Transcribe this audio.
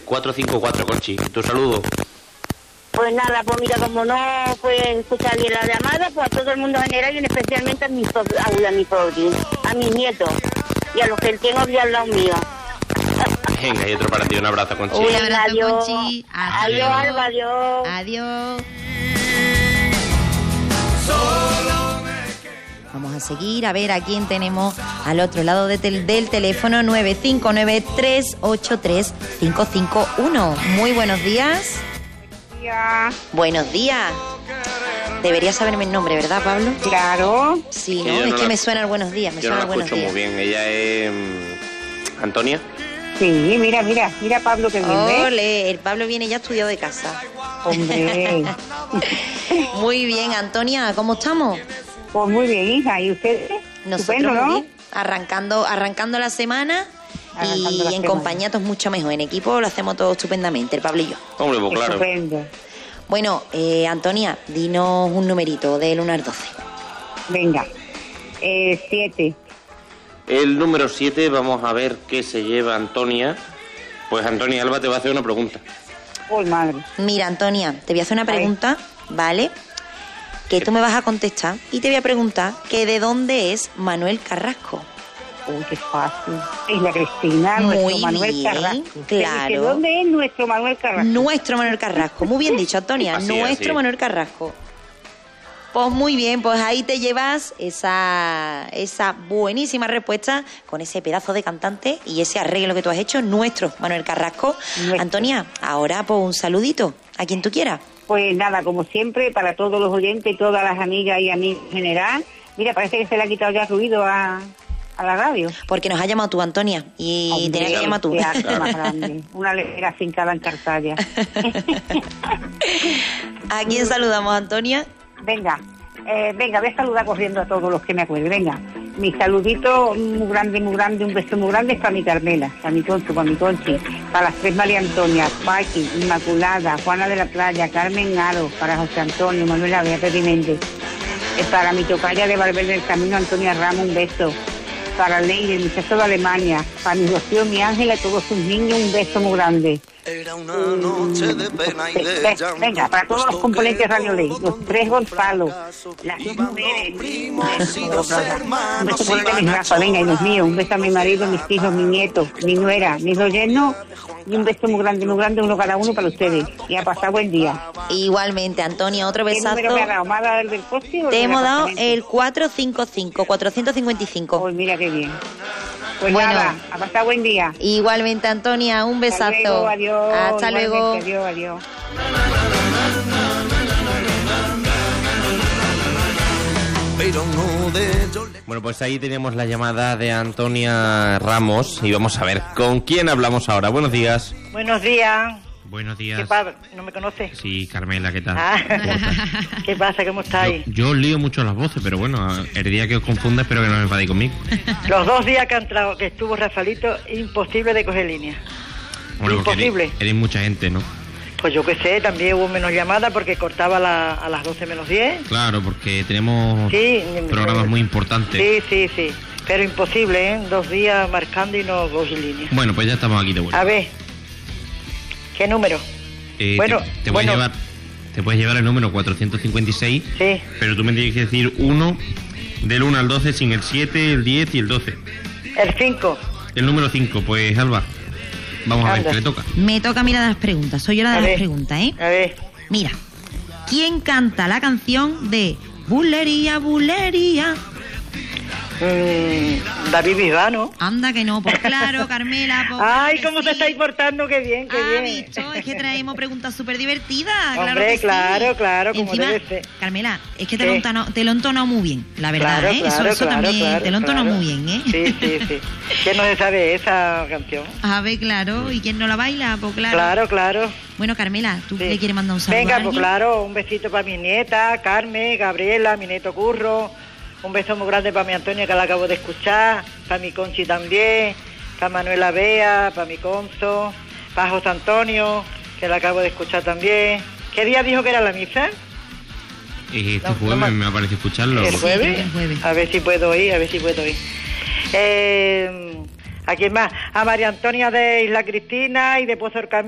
454, Conchi. ¿Tu saludo? Pues nada, pues mira, como no pueden escuchar bien la llamada, pues a todo el mundo en general y especialmente a mis sobrinos, a mis nietos y a los que tengo aquí al lado mío. Venga, y otro para ti, un abrazo, Conchi. Un abrazo, Adiós. Conchi. Adiós, Alba, adiós. Adiós. Vamos a seguir, a ver a quién tenemos al otro lado del teléfono. 959-383-551. Muy buenos días. Buenos días. Debería saberme el nombre, ¿verdad, Pablo? Claro. Sí, Sí, ¿no? yo Es no que la- me suena el buenos días, me Yo no suena la el buenos escucho días. muy bien. Ella es... ¿Antonia? Sí, mira Pablo que viene. Ole, el Pablo viene ya estudiado de casa. Hombre. Muy bien, Antonia, ¿cómo estamos? Pues muy bien, hija. ¿Y ustedes? Nosotros Estupendo, muy ¿no? bien. Arrancando la semana Arrancando y la en semana. compañía todos mucho mejor. En equipo lo hacemos todo estupendamente, el Pablo y yo. Hombre, pues claro. Estupendo. Bueno, Antonia, dinos un numerito del 1 al 12. Venga. 7. El número 7, vamos a ver qué se lleva Antonia. Pues Antonia, Alba te va a hacer una pregunta. Uy, madre. Mira, Antonia, te voy a hacer una pregunta, ¿vale? Que tú me vas a contestar y te voy a preguntar que de dónde es Manuel Carrasco. Uy, qué fácil. Isla Cristina, Muy nuestro Manuel bien, Carrasco. claro. ¿De dónde es nuestro Manuel Carrasco? Nuestro Manuel Carrasco. Muy bien dicho, Antonia. Así, Nuestro así. Manuel Carrasco. Pues muy bien, pues ahí te llevas esa buenísima respuesta con ese pedazo de cantante y ese arreglo que tú has hecho, nuestro Manuel Carrasco. Nuestro. Antonia, ahora pues un saludito a quien tú quieras. Pues nada, como siempre, para todos los oyentes y todas las amigas y amigos en general. Mira, parece que se le ha quitado ya ruido a la radio. Porque nos has llamado tú, Antonia, y Hombre, tenías que llamar tú. qué acto más grande. Una letra fincada en Cartaya. ¿A quién saludamos, Antonia? Venga, voy a saludar corriendo a todos los que me acuerden. Venga, mi saludito muy grande, un beso muy grande es para mi Carmela, para mi Conchi, para las 3 María Antonia, Paqui, Inmaculada, Juana de la Playa, Carmen Aro, para José Antonio, Manuela Bea, Pepe Méndez, para mi tocaya de Valverde del Camino, Antonia Ramos, un beso. Para Leire, el muchacho de Alemania, para mi Rocío, mi Ángela, todos sus niños, un beso muy grande. Era una noche de pena y de llanto. Venga, para todos los componentes de Radio Ley, los 3 Gonzalo, las 2 mujeres, un beso por mi Rafa, venga, y los míos, un beso a mi marido, mis hijos, mi nieto, mi nuera, mis 2 yernos, y un beso muy grande, uno cada uno para ustedes. Y a pasar buen día. Igualmente, Antonia, otro ¿Qué besazo. número me ha dado? ¿Me ha dado el del coche o Te del hemos dado apartamento? el 455. Pues mira qué bien. Pues Bueno. nada, a pasar buen día. Igualmente, Antonia, un besazo. Hasta luego, adiós. Hasta luego. Igualmente, adiós. Pero no de yo le- Bueno, pues ahí tenemos la llamada de Antonia Ramos y vamos a ver con quién hablamos ahora. Buenos días. Buenos días. Buenos ¿Qué días. pasa? ¿No me conoces? Sí, Carmela, ¿qué tal? Ah. ¿Cómo estás? ¿Qué pasa? ¿Cómo estáis? Yo os lío mucho las voces, pero bueno, el día que os confunda espero que no me enfadéis conmigo. Los 2 días que, que estuvo Rafaelito, imposible de coger línea. Bueno, porque Imposible. eres mucha gente, ¿no? Pues yo qué sé, también hubo menos llamadas porque cortaba a las 12 menos 10. Claro, porque tenemos Sí. programas muy importantes. Sí. Pero imposible, ¿eh? 2 días marcando y no coger línea. Bueno, pues ya estamos aquí de vuelta. A ver, ¿qué número? Bueno, te voy a llevar, te puedes llevar el número 456, Sí. pero tú me tienes que decir uno del 1 al 12 sin el 7, el 10 y el 12. El 5. El número 5, pues Alba, vamos a ver Anda. qué le toca. Me toca a mí la de las preguntas. Soy yo la de A las ver. preguntas, ¿eh? A ver. Mira, ¿quién canta la canción de Bulería, Bulería? David Bisbal, ¿no? Anda que no, pues claro, Carmela. Pues Ay, claro que cómo se sí. estáis portando, qué bien, qué Ah, bien. bicho, es que traemos preguntas súper divertidas. Hombre, claro que sí. claro, como Encima, debe ser. Carmela, es que ¿Qué? te lo he entonado muy bien, la verdad, Claro, ¿eh? claro, Eso claro, también claro, te lo he entonado claro. muy bien, ¿eh? Sí. ¿Quién no se sabe esa canción? A ver, claro, ¿y quién no la baila? Pues claro. Claro. Bueno, Carmela, ¿tú Sí. le quieres mandar un saludo a Venga, pues alguien? claro, un besito para mi nieta, Carmen, Gabriela, mi nieto Curro. Un beso muy grande para mi Antonia, que la acabo de escuchar. Para mi Conchi también. Para Manuela Bea, para mi Conso. Para José Antonio, que la acabo de escuchar también. ¿Qué día dijo que era la misa? Este No, jueves no, me aparece escucharlo. ¿El Sí, jueves? el jueves. A ver si puedo ir, ¿A quién más? A María Antonia de Isla Cristina y de Pozo del Camino.